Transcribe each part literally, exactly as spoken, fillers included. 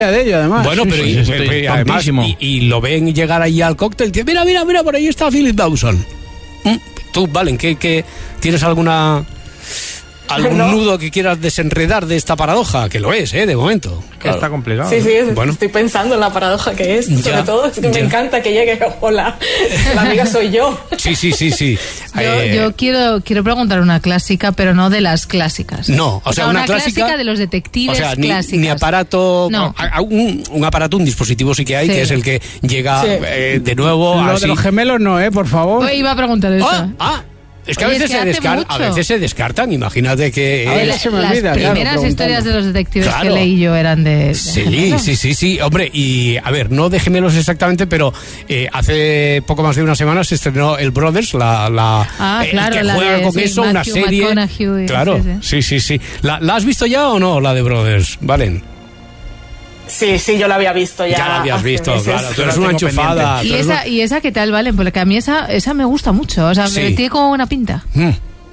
de ello, además. Bueno, sí, pero, sí, y, sí, pero y además, y, y lo ven llegar allí al cóctel, y dice, mira, mira, mira, por ahí está Philip Dawson. ¿Mm? Tú, Valen, ¿qué, qué, ¿tienes alguna algún no. nudo que quieras desenredar de esta paradoja? Que lo es, ¿eh? De momento. Claro. Está complicado. Sí, sí, es, bueno. estoy pensando en la paradoja que es. Ya, sobre todo, es que ya. me encanta que llegue, hola, la amiga soy yo. Sí, sí, sí, sí. Yo, eh, yo quiero, quiero preguntar una clásica, pero no de las clásicas. No, o, o sea, sea, una, una clásica, clásica de los detectives o sea, ni, clásicas. ni aparato, no. un, un aparato, un dispositivo sí que hay, sí. que es el que llega sí. eh, de nuevo. Lo así. de los gemelos no, ¿eh? Por favor. Hoy iba a preguntar eso. Ah, ah. Es que, Oye, a, veces es que se descar- a veces se descartan, imagínate que... A ver, la, se me las olvida, primeras claro, historias de los detectives claro. que leí yo eran de... de sí, gemelos. sí, sí, sí, hombre, y a ver, no de gemelos exactamente, pero eh, hace poco más de una semana se estrenó el Brothers, la, la ah, eh, claro, que la juega de, con sí, eso, Matthew, una serie... McConaughey, Claro, sí, sí, sí, sí. ¿La, ¿La has visto ya o no, la de Brothers, Valen? Sí, sí, yo la había visto ya. Ya la habías visto, meses. claro. Tú eres una enchufada. ¿Y esa, ¿Y esa qué tal, Valen? Porque a mí esa, esa me gusta mucho. O sea, sí. me tiene como buena pinta. Mm.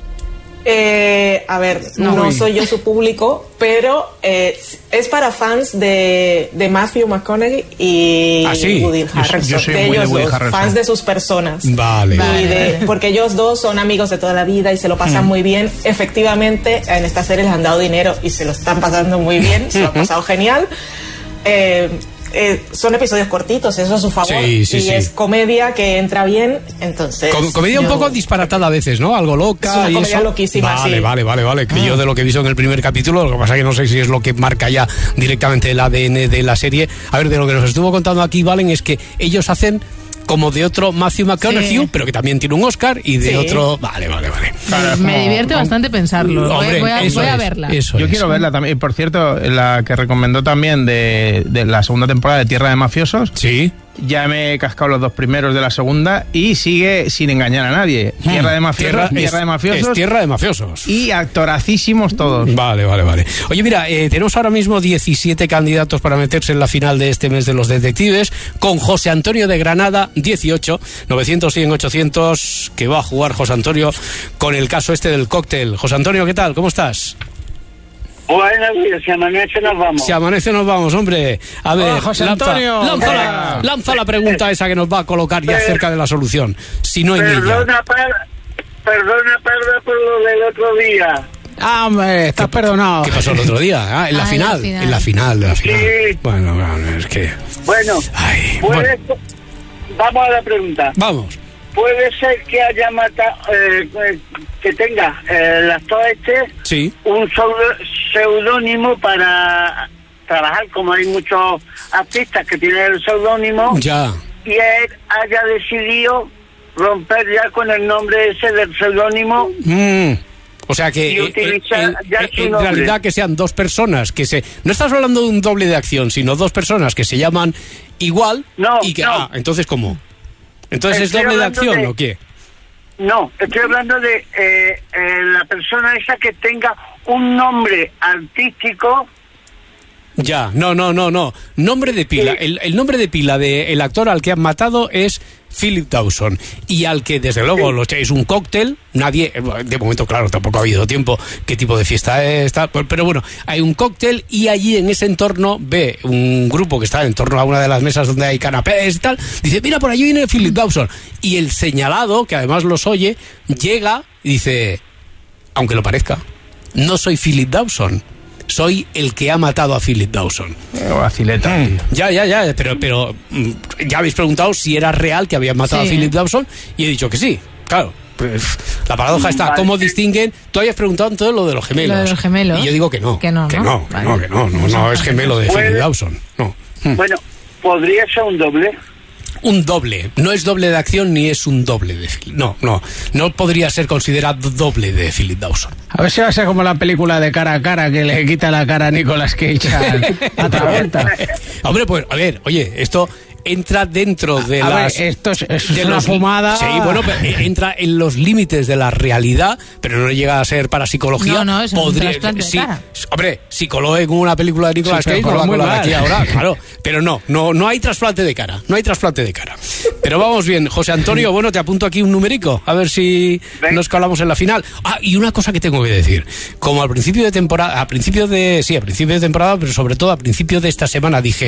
Eh, a ver, no, no soy yo su público, pero eh, es para fans de, de Matthew McConaughey y ¿Ah, sí? Woody Harrelson. Yo, yo soy de muy ellos de Woody dos, Harrelson. fans de sus personas. Vale. Y vale, de, vale. porque ellos dos son amigos de toda la vida y se lo pasan mm. muy bien. Efectivamente, en esta serie les han dado dinero y se lo están pasando muy bien, se lo han pasado genial. Eh, Eh, son episodios cortitos, eso a su favor. Sí, sí, y sí. es comedia que entra bien, entonces... Com- comedia yo... un poco disparatada a veces, ¿no? Algo loca. Es una y comedia eso. loquísima, Vale, sí. vale, vale, vale. Que Ah. yo de lo que he visto en el primer capítulo, lo que pasa es que no sé si es lo que marca ya directamente el A D N de la serie. A ver, de lo que nos estuvo contando aquí, Valen, es que ellos hacen como de otro Matthew McConaughey, sí. pero que también tiene un Oscar, y de sí. otro... Vale, vale, vale. Claro, me como... divierte bastante pensarlo. Hombre, voy a, voy a es, verla. Yo es. quiero verla también. Y por cierto, la que recomendó también de, de la segunda temporada de Tierra de Mafiosos. Sí. Ya me he cascado los dos primeros de la segunda y sigue sin engañar a nadie. Hmm. Tierra de Mafiosos, tierra, tierra es, de Mafiosos. Es Tierra de Mafiosos. Y actoracísimos todos. Vale, vale, vale. Oye, mira, eh, tenemos ahora mismo diecisiete candidatos para meterse en la final de este mes de los detectives, con José Antonio de Granada, dieciocho, novecientos, cien, ochocientos, que va a jugar José Antonio con el caso este del cóctel. José Antonio, ¿qué tal? ¿Cómo estás? Buenos días, si amanece nos vamos. Si amanece nos vamos, hombre. A ver, oh, José lanza, Antonio. Lanza, la, lanza la pregunta esa que nos va a colocar ya cerca de la solución. Si no hay Perdona, per, perdona, perdona por lo del otro día. Ah, hombre, estás perdonado. ¿Qué pasó el otro día? Ah, en la, ah, final, en la final. En la final, en la final. Sí. Bueno, bueno, es que... Bueno, Ay, puede, bueno. vamos a la pregunta. Vamos. Puede ser que haya matado, eh, que tenga eh, el actor este Sí. un seudónimo para trabajar, como hay muchos artistas que tienen el seudónimo, Ya. y él haya decidido romper ya con el nombre ese del seudónimo. Mm. O sea que Y eh, utilizar eh, ya eh, su en nombre. realidad que sean dos personas que se... No estás hablando de un doble de acción, sino dos personas que se llaman igual No, y que... no. Ah, entonces ¿cómo? ¿Entonces Estoy es doble de hablando acción de- o qué? No, estoy hablando de eh, eh, la persona esa que tenga un nombre artístico. Ya, no, no, no, no. Nombre de pila. Sí. El, el nombre de pila del actor al que han matado es Philip Dawson. Y al que, desde luego, Sí. lo, es un cóctel. Nadie, de momento, claro, tampoco ha habido tiempo qué tipo de fiesta es, tal, pero bueno, hay un cóctel y allí en ese entorno ve un grupo que está en torno a una de las mesas donde hay canapés y tal. Dice, mira, por allí viene Philip Dawson. Y el señalado, que además los oye, llega y dice, aunque lo parezca, no soy Philip Dawson. Soy el que ha matado a Philip Dawson. Eh, vacileta. Mm, ya, ya, ya, pero, pero mm, ya habéis preguntado si era real que habían matado Sí. a Philip Dawson y he dicho que sí, claro. Pues, la paradoja está, Vale. ¿cómo distinguen? Tú habías preguntado todo lo de los gemelos. Lo de los gemelos. Y yo digo que no. Que no, que ¿no? no, que Vale. no, que no, no, no es gemelo de Puede- Philip Dawson. No. Mm. Bueno, podría ser un doble. Un doble, no es doble de acción ni es un doble de Philip. No, no, no podría ser considerado doble de Philip Dawson. A ver si va a ser como la película de Cara a Cara que le quita la cara a Nicolas Cage a, a Travolta. Hombre, pues, a ver, oye, esto entra dentro de A las... ver, esto es, esto de es una los- fumada. Sí, bueno, pero entra en los límites de la realidad, pero no llega a ser parapsicología. No, no, eso es un Podría, trasplante de sí, cara. Hombre, si coló en una película de Nicolas Sí, pero Cage, no coló va a muy colar mal. aquí ahora, claro. Pero no, no, no hay trasplante de cara, no hay trasplante de cara. Pero vamos bien, José Antonio, bueno, te apunto aquí un numerico, a ver si Ven. nos colamos en la final. Ah, y una cosa que tengo que decir, como al principio de temporada, a principio de, sí, a principio de temporada, pero sobre todo a principio de esta semana dije,